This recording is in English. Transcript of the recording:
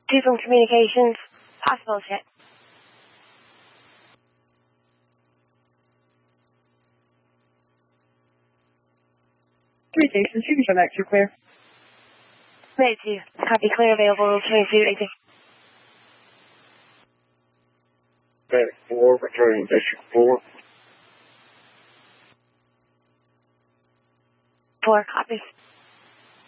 Two from communications. Possible check. 3 stations, you can show back, you're clear. Made 2. Copy, clear, available, 22, 80. Back 4, returning District 4. 4, copy.